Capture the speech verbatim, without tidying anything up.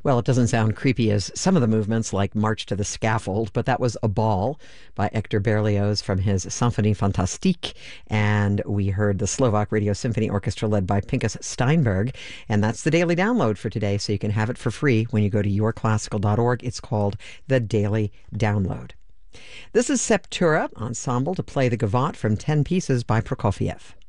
Well, it doesn't sound creepy as some of the movements, like March to the Scaffold, but that was A Ball by Hector Berlioz from his Symphonie Fantastique. And we heard the Slovak Radio Symphony Orchestra led by Pinkas Steinberg. And that's the daily download for today, so you can have it for free when you go to your classical dot org. It's called The Daily Download. This is Septura Ensemble to play the Gavotte from ten Pieces by Prokofiev.